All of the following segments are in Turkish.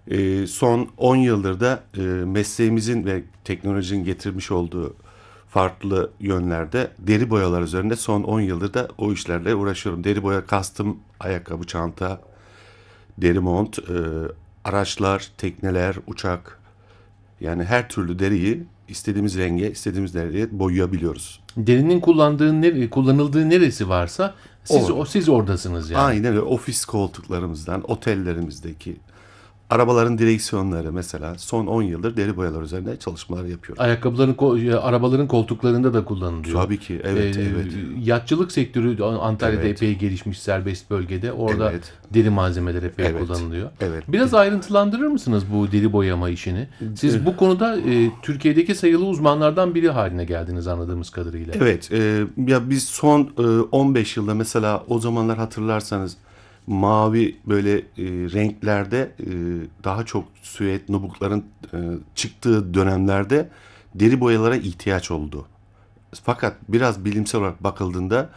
Son 10 yıldır da mesleğimizin ve teknolojinin getirmiş olduğu farklı yönlerde deri boyalar üzerinde son 10 yıldır da o işlerle uğraşıyorum. Deri boya kastım ayakkabı, çanta, deri mont, araçlar, tekneler, uçak. Yani her türlü deriyi istediğimiz renge, istediğimiz deriye boyayabiliyoruz. Derinin kullanıldığı neresi varsa Orada. siz oradasınız yani. Aynen öyle. Ofis koltuklarımızdan, otellerimizdeki arabaların direksiyonları mesela son 10 yıldır deri boyalar üzerinde çalışmalar yapıyorum. Arabaların koltuklarında da kullanılıyor. Tabii ki. Ee, Evet, evet. Yatçılık sektörü Antalya'da Evet. epey gelişmiş serbest bölgede. Orada Evet. deri malzemeler epey Evet. kullanılıyor. Evet. Biraz ayrıntılandırır mısınız bu deri boyama işini? Siz bu konuda Türkiye'deki sayılı uzmanlardan biri haline geldiniz anladığımız kadarıyla. Evet. Ya biz son 15 yılda mesela o zamanlar hatırlarsanız mavi böyle renklerde daha çok süet, nubukların çıktığı dönemlerde deri boyalara ihtiyaç oldu. Fakat biraz bilimsel olarak bakıldığında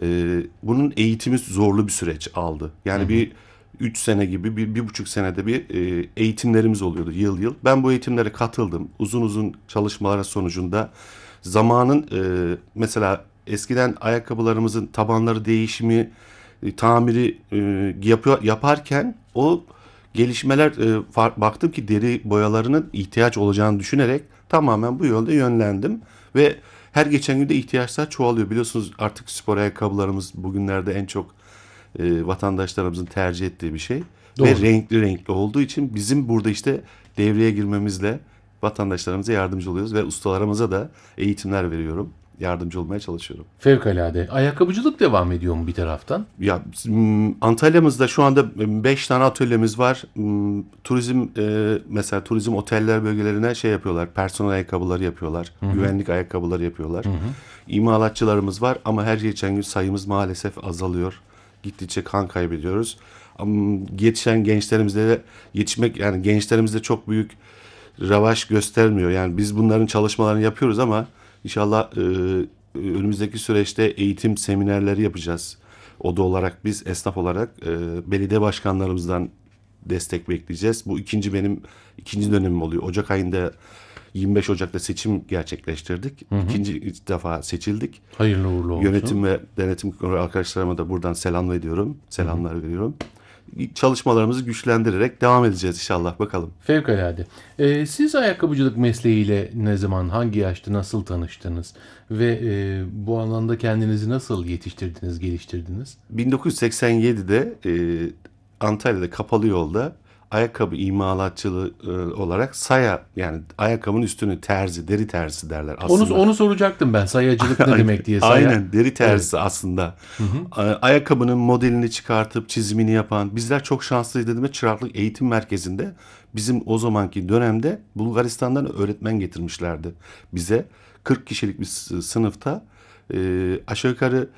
bunun eğitimi zorlu bir süreç aldı. Yani bir 3 sene gibi bir buçuk senede bir eğitimlerimiz oluyordu yıl yıl. Ben bu eğitimlere katıldım. Uzun uzun çalışmalara sonucunda zamanın mesela eskiden ayakkabılarımızın tabanları değişimi, tamiri yaparken o gelişmeler baktım ki deri boyalarının ihtiyaç olacağını düşünerek tamamen bu yolda yönlendim ve her geçen günde ihtiyaçlar çoğalıyor. Biliyorsunuz artık spor ayakkabılarımız bugünlerde en çok vatandaşlarımızın tercih ettiği bir şey. Ve Doğru. renkli renkli olduğu için bizim burada işte devreye girmemizle vatandaşlarımıza yardımcı oluyoruz ve ustalarımıza da eğitimler veriyorum. Yardımcı olmaya çalışıyorum. Fevkalade. Ayakkabıcılık devam ediyor mu bir taraftan? Ya Antalya'mızda şu anda 5 tane atölyemiz var. Turizm mesela turizm oteller bölgelerine şey yapıyorlar. Personel ayakkabıları yapıyorlar. Güvenlik ayakkabıları yapıyorlar. İmalatçılarımız var ama her geçen gün sayımız maalesef azalıyor. Gittikçe kan kaybediyoruz. Ama yetişen gençlerimizde de yetişmek yani gençlerimizde çok büyük ravaş göstermiyor. Yani biz bunların çalışmalarını yapıyoruz ama inşallah önümüzdeki süreçte eğitim seminerleri yapacağız. Oda olarak biz esnaf olarak belediye başkanlarımızdan destek bekleyeceğiz. Bu benim ikinci dönemim oluyor. Ocak ayında 25 Ocak'ta seçim gerçekleştirdik. İkinci defa seçildik. Hayırlı uğurlu olsun. Yönetim ve denetim arkadaşlarıma da buradan selam veriyorum. Selamlar veriyorum. Çalışmalarımızı güçlendirerek devam edeceğiz inşallah. Bakalım. Fevkalade. Siz ayakkabıcılık mesleğiyle ne zaman, hangi yaşta, nasıl tanıştınız? Ve bu alanda kendinizi nasıl yetiştirdiniz, geliştirdiniz? 1987'de Antalya'da kapalı yolda ayakkabı imalatçılığı olarak saya yani ayakkabının üstünü terzi, deri terzisi derler Onu, aslında. onu soracaktım ben. Sayacılık ne Aynen, demek diye. aynen deri Evet. terzisi aslında. Ayakkabının modelini çıkartıp çizimini yapan bizler çok şanslıyız dedim ve çıraklık eğitim merkezinde bizim o zamanki dönemde Bulgaristan'dan öğretmen getirmişlerdi bize. 40 kişilik bir sınıfta aşağı yukarı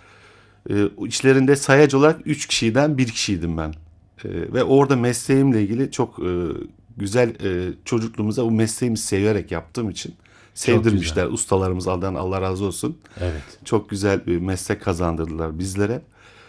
içlerinde sayacı olarak 3 kişiden bir kişiydim ben. Ve orada mesleğimle ilgili çok güzel çocukluğumuza bu mesleğimi severek yaptığım için Çok güzel. sevdirmişler. Ustalarımız Allah razı olsun. Evet. Çok güzel bir meslek kazandırdılar bizlere.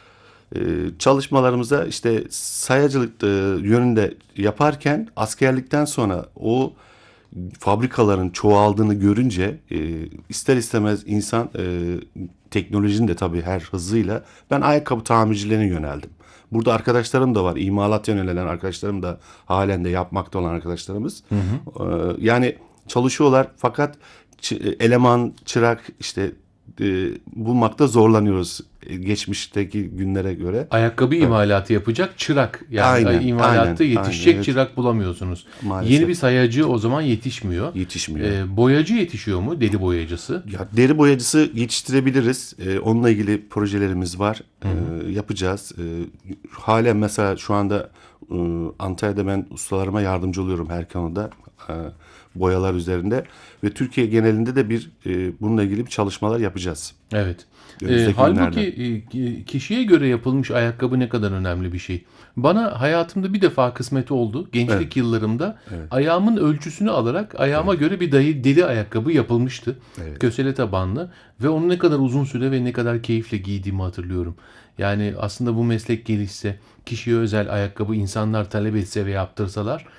Çalışmalarımıza işte sayacılık yönünde yaparken askerlikten sonra o fabrikaların çoğaldığını görünce ister istemez insan teknolojinin de tabii her hızıyla ben ayakkabı tamircilerine yöneldim. Burada arkadaşlarım da var. İmalat yönelen arkadaşlarım da halen de yapmakta olan arkadaşlarımız. Yani çalışıyorlar fakat eleman, çırak işte bulmakta zorlanıyoruz geçmişteki günlere göre. Ayakkabı Evet. imalatı yapacak çırak. Yani Aynen, aynen, imalatta aynen. yetişecek Evet, çırak bulamıyorsunuz. Yeni maalesef bir sayacı o zaman yetişmiyor. yetişmiyor. Boyacı yetişiyor mu? Deri boyacısı. Ya deri boyacısı yetiştirebiliriz. Onunla ilgili projelerimiz var. Yapacağız. Halen mesela şu anda Antalya'da ben ustalarıma yardımcı oluyorum her konuda. Boyalar üzerinde ve Türkiye genelinde de bununla ilgili bir çalışmalar yapacağız. Evet. Önümüzdeki Halbuki günlerde. kişiye göre yapılmış ayakkabı ne kadar önemli bir şey. Bana hayatımda bir defa kısmet oldu. Evet, Gençlik yıllarımda evet, ayağımın ölçüsünü alarak ayağıma göre bir deri ayakkabı yapılmıştı. evet. Kösele tabanlı ve onu ne kadar uzun süre ve ne kadar keyifle giydiğimi hatırlıyorum. Yani aslında bu meslek gelişse, kişiye özel ayakkabı insanlar talep etse ve yaptırsalar